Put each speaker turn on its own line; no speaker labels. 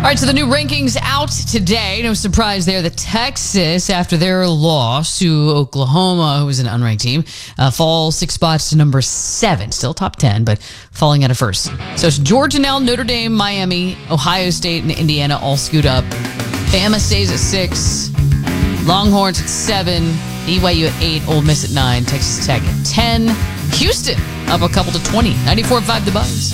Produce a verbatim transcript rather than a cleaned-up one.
right, so the new rankings out today. No surprise there. The Texas, after their loss to Oklahoma, who was an unranked team, uh, falls six spots to number seven. Still top ten, but falling out of first. So it's Georgia now, Notre Dame, Miami, Ohio State, and Indiana all scoot up. Bama stays at six. Longhorns at seven. B Y U at eight. Ole Miss at nine. Texas Tech at ten. Houston up a couple to twenty. ninety-four point five The Buzz.